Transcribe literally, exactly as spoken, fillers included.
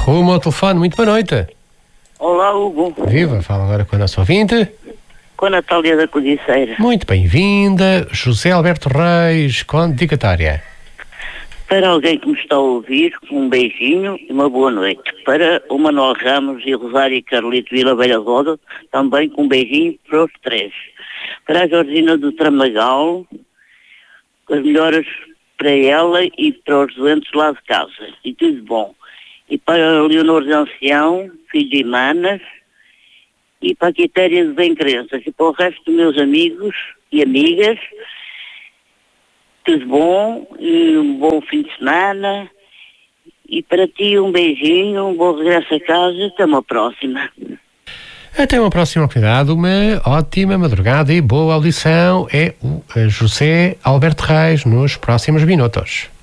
Rumo ao telefone, muito boa noite. Olá, Hugo. Viva, fala agora com a nossa ouvinte. Com a Natália da Codiceira. Muito bem-vinda, José Alberto Reis, com dedicatória. Para alguém que me está a ouvir, um beijinho e uma boa noite. Para o Manuel Ramos e Rosário e Carlito Vila Velha Roda, também com um beijinho para os três. Para a Georgina do Tramagal, as melhoras para ela e para os doentes lá de casa. E tudo bom. E para a Leonor de Ancião, filho de Manas, e para a Quitéria de Bem Crenças. E para o resto dos meus amigos e amigas, tudo bom, e um bom fim de semana. E para ti um beijinho, um bom regresso a casa, até uma próxima. Até uma próxima oportunidade, uma ótima madrugada e boa audição. É o José Alberto Reis nos próximos minutos.